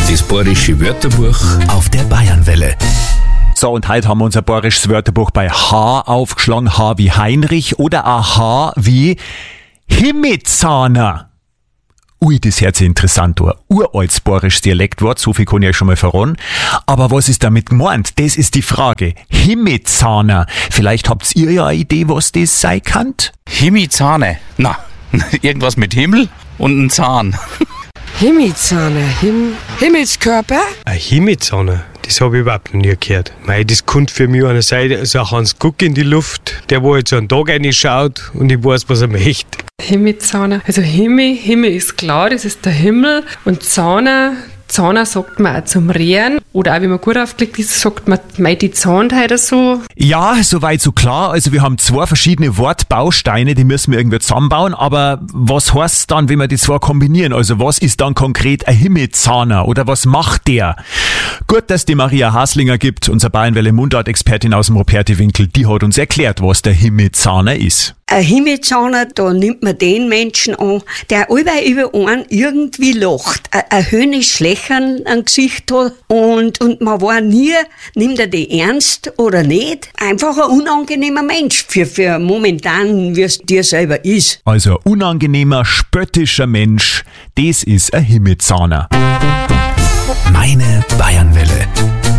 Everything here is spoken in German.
Das bayerische Wörterbuch auf der Bayernwelle. So, und heute haben wir unser bayerisches Wörterbuch bei H aufgeschlagen. H wie Heinrich oder H wie Himmelzahner. Ui, das hört sich interessant an. Uraltes bayerisches Dialektwort, so viel kann ich euch schon mal verraten. Aber was ist damit gemeint? Das ist die Frage. Himmelzahner. Vielleicht habt ihr ja eine Idee, was das sein kann? Himmelzahner. Na, irgendwas mit Himmel und ein Zahn. Himmelzahner, Himmelskörper? Ein Himmelzahner, das habe ich überhaupt noch nie gehört. Mei, das könnte für mich einer sein, so ein Hans Guck in die Luft, der wo jetzt so einen Tag reinschaut und ich weiß, was er möchte. Himmelzahner, also Himmel ist klar, das ist der Himmel. Und Zahner sagt man auch zum Rehren. Oder auch, wenn man gut aufgelegt ist, sagt man, die zahnt heute so. Ja, soweit so klar. Also wir haben zwei verschiedene Wortbausteine, die müssen wir irgendwie zusammenbauen. Aber was heißt dann, wenn wir die zwei kombinieren? Also was ist dann konkret ein Himmelzahner? Oder was macht der? Gut, dass die Maria Haslinger gibt, unsere Bayernwelle Mundart-Expertin aus dem Ruperti-Winkel, die hat uns erklärt, was der Himmelzahner ist. Ein Himmelzahner, da nimmt man den Menschen an, der allweil über einen irgendwie lacht. Ein höhnisches Lächeln am Gesicht hat und man weiß nie, nimmt er die ernst oder nicht. Einfach ein unangenehmer Mensch für momentan, wie es dir selber ist. Also ein unangenehmer, spöttischer Mensch, das ist ein Himmelzahner. Meine Bayernwelle.